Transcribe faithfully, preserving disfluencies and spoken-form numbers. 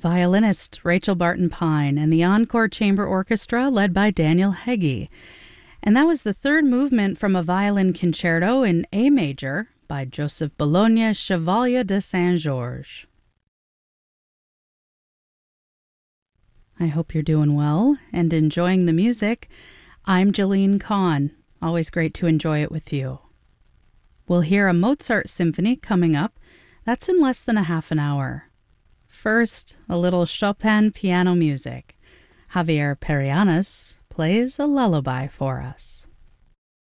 violinist Rachel Barton Pine and the Encore Chamber Orchestra led by Daniel Heggie. And that was the third movement from a violin concerto in A major by Joseph Bologna Chevalier de Saint-Georges. I hope you're doing well and enjoying the music. I'm Jolene Kahn. Always great to enjoy it with you. We'll hear a Mozart symphony coming up. That's in less than a half an hour. First, a little Chopin piano music. Javier Perianos plays a lullaby for us.